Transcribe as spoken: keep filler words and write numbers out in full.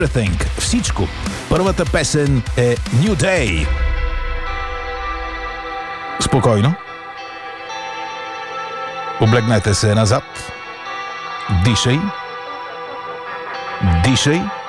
Everything, всичко. Първата песен е New Day. Спокойно. Облегнете се назад. Дишай. Дишай.